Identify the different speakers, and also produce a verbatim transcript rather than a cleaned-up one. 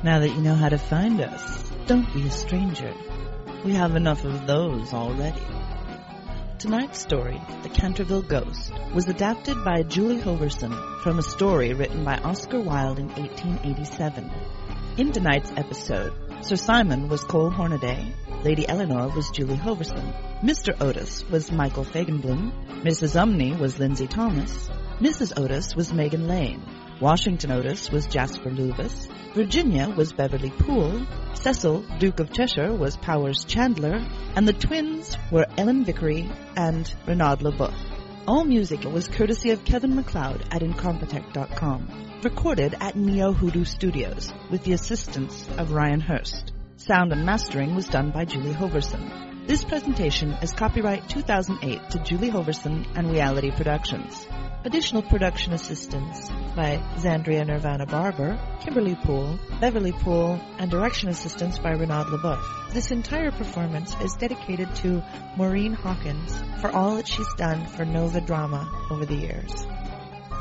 Speaker 1: Now that you know how to find us, don't be a stranger. We have enough of those already. Tonight's story, The Canterville Ghost, was adapted by Julie Hoverson from a story written by Oscar Wilde in eighteen eighty-seven. In tonight's episode, Sir Simon was Cole Hornaday, Lady Eleanor was Julie Hoverson, Mister Otis was Michael Fagenblum, Missus Umney was Lindsay Thomas, Missus Otis was Megan Lane, Washington Otis was Jasper Luvis, Virginia was Beverly Poole, Cecil, Duke of Cheshire, was Powers Chandler, and the twins were Ellen Vickery and Renaud LeBoeuf. All music was courtesy of Kevin MacLeod at Incompetech dot com. Recorded at Neo Hoodoo Studios with the assistance of Ryan Hurst. Sound and mastering was done by Julie Hoverson. This presentation is copyright two thousand eight to Julie Hoverson and Reality Productions. Additional production assistance by Zandria Nirvana Barber, Kimberly Poole, Beverly Poole, and direction assistance by Renaud LeBoeuf. This entire performance is dedicated to Maureen Hawkins for all that she's done for Nova Drama over the years.